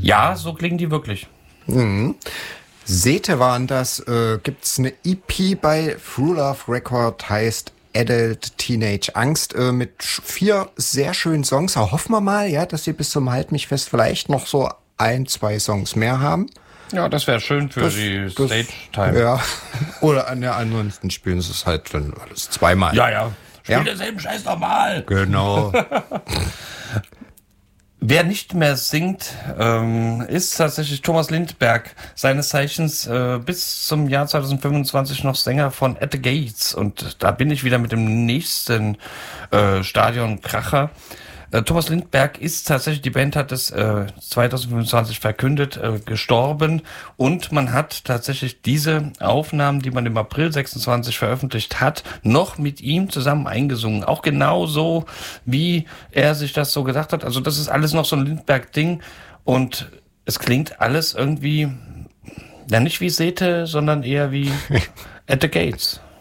Ja, so klingen die wirklich. Sete waren das, gibt's eine EP bei True Love Record, heißt Adult Teenage Angst, mit 4 sehr schönen Songs. Aber hoffen wir mal, ja, dass sie bis zum Halt mich fest vielleicht noch so 1, 2 Songs mehr haben. Ja, das wäre schön für die Stage-Time. Ja, oder ansonsten spielen sie es halt dann alles zweimal. Ja. Spiel denselben Scheiß nochmal. Genau. Wer nicht mehr singt, ist tatsächlich Thomas Lindberg, seines Zeichens bis zum Jahr 2025 noch Sänger von At the Gates. Und da bin ich wieder mit dem nächsten Stadionkracher. Thomas Lindberg ist tatsächlich, die Band hat es 2025 verkündet, gestorben. Und man hat tatsächlich diese Aufnahmen, die man im April 26 veröffentlicht hat, noch mit ihm zusammen eingesungen. Auch genauso, wie er sich das so gedacht hat. Also das ist alles noch so ein Lindberg-Ding. Und es klingt alles irgendwie, ja nicht wie Sete, sondern eher wie At the Gates.